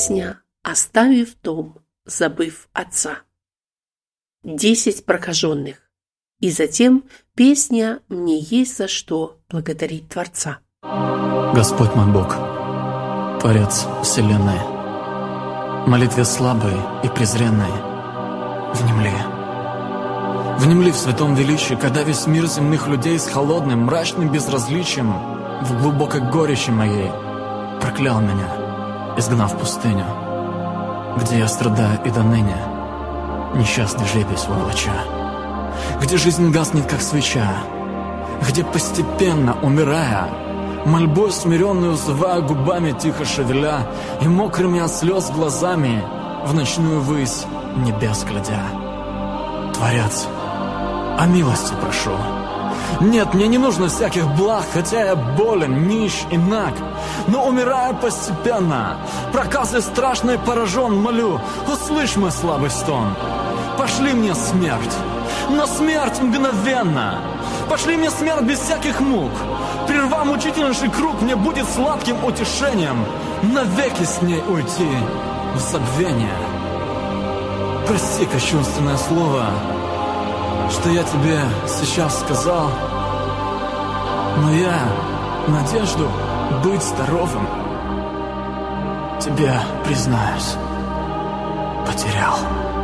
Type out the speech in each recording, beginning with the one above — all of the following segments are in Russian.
Песня, оставив дом, забыв отца. 10 прокаженных. И затем песня «Мне есть за что благодарить Творца». Господь мой Бог, Творец вселенной, молитве слабой и презренной, внемли. Внемли в святом величии, когда весь мир земных людей с холодным, мрачным безразличием в глубокой горечи моей проклял меня, изгнав в пустыню, где я страдаю и до ныне, несчастный жребий свой волоча, где жизнь гаснет, как свеча, где постепенно, умирая, мольбой смиренную взываю губами, тихо шевеля, и мокрыми от слез глазами в ночную высь небес глядя. Творец, о милости прошу. Нет, мне не нужно всяких благ, хотя я болен, нищ и наг, но умираю постепенно, проказой страшной поражен, молю, услышь мой слабый стон. Пошли мне смерть, но смерть мгновенно. Пошли мне смерть без всяких мук. Прервав мучительнейший круг, мне будет сладким утешением навеки с ней уйти в забвение. Прости кощунственное слово, что я тебе сейчас сказал, но я надежду быть здоровым тебе, признаюсь, потерял.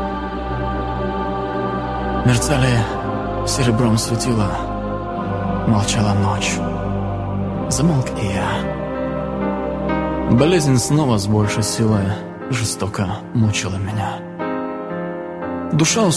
Мерцали серебром светила, молчала ночь, замолк и я. Болезнь снова с большей силой жестоко мучила меня. Душа